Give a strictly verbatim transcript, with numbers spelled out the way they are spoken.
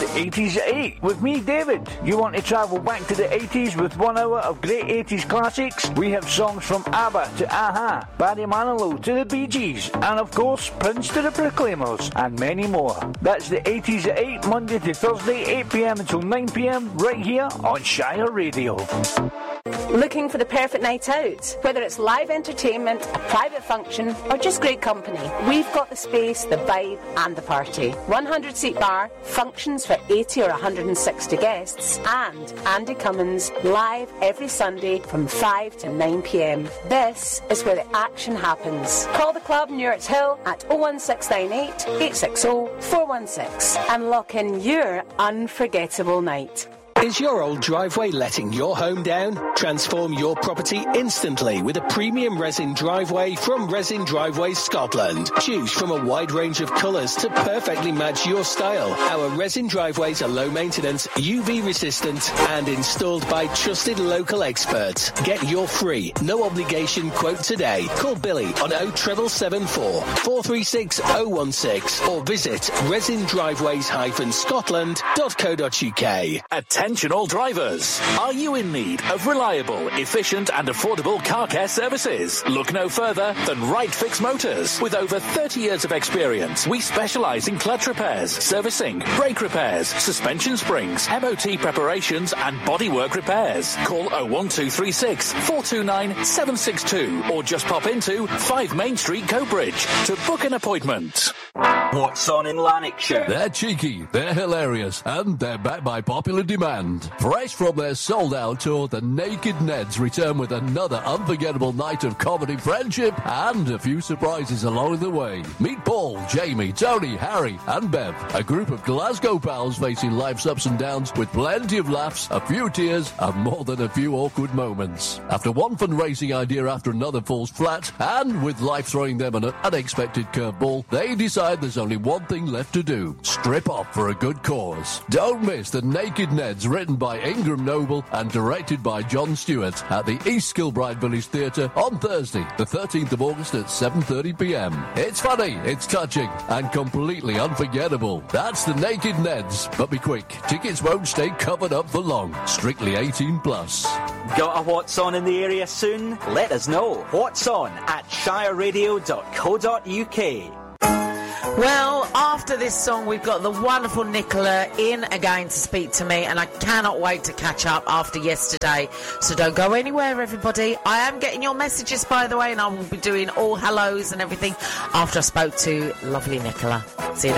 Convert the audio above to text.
eighties at eight with me, David. You want to travel back to the eighties with one hour of great eighties classics? We have songs from ABBA to a-ha, Barry Manilow to the Bee Gees, and of course Prince to the Proclaimers, and many more. That's the eighties at eight, Monday to Thursday, eight p m until nine p m, right here on Shire Radio. Looking for the perfect night out? Whether it's live entertainment, a private function, or just great company, we've got the space, the vibe, and the party. one hundred seat bar, functions for eighty or one hundred sixty guests, and Andy Cummins live every Sunday from five to nine p m. This is where the action happens. Call the club Newart's Hill at oh one six nine eight, eight six oh, four one six and lock in your unforgettable night. Is your old driveway letting your home down? Transform your property instantly with a premium resin driveway from Resin Driveways Scotland. Choose from a wide range of colours to perfectly match your style. Our resin driveways are low maintenance, U V resistant and installed by trusted local experts. Get your free, no obligation quote today. Call Billy on oh seven seven four, four three six oh one six or visit resin driveways dash scotland dot co dot uk. Attention all drivers. Are you in need of reliable, efficient and affordable car care services? Look no further than Right Fix Motors. With over thirty years of experience, we specialise in clutch repairs, servicing, brake repairs, suspension springs, M O T preparations and bodywork repairs. Call oh one two three six, four two nine, seven six two or just pop into five Main Street, Coatbridge to book an appointment. What's on in Lanarkshire? They're cheeky, they're hilarious, and they're backed by popular demand. Fresh from their sold-out tour, the Naked Neds return with another unforgettable night of comedy, friendship, and a few surprises along the way. Meet Paul, Jamie, Tony, Harry, and Bev, a group of Glasgow pals facing life's ups and downs with plenty of laughs, a few tears, and more than a few awkward moments. After one fundraising idea after another falls flat, and with life throwing them an unexpected curveball, they decide there's only one thing left to do: strip off for a good cause. Don't miss the Naked Neds, written by Ingram Noble and directed by John Stewart, at the East Kilbride Village Theatre on Thursday, the thirteenth of August at seven thirty p m. It's funny, it's touching, and completely unforgettable. That's the Naked Neds. But be quick, tickets won't stay covered up for long. Strictly eighteen plus. Got a What's On in the area soon? Let us know. What's On at shire radio dot co dot uk. Well, after this song, we've got the wonderful Nicola in again to speak to me, and I cannot wait to catch up after yesterday. So don't go anywhere, everybody. I am getting your messages, by the way, and I will be doing all hellos and everything after I spoke to lovely Nicola. See you then.